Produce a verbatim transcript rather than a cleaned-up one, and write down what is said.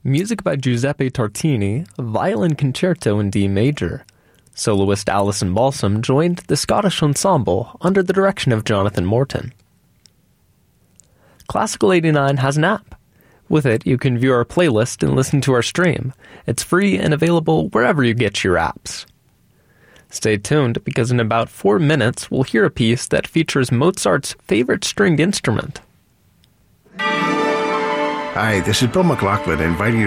Music by Giuseppe Tartini, Violin Concerto in D major. Soloist Alison Balsam joined the Scottish Ensemble under the direction of Jonathan Morton. Classical eighty-nine has an app. With it, you can view our playlist and listen to our stream. It's free and available wherever you get your apps. Stay tuned, because in about four minutes, we'll hear a piece that features Mozart's favorite stringed instrument. Hi, this is Bill McLaughlin inviting you